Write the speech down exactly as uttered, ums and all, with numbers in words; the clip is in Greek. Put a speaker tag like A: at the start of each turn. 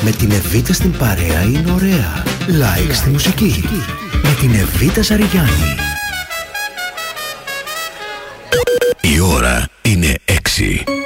A: Με την Εβίτα στην παρέα είναι ωραία. Like στη μουσική. Με την Εβίτα Ζαριγιάννη.
B: Η ώρα είναι έξι.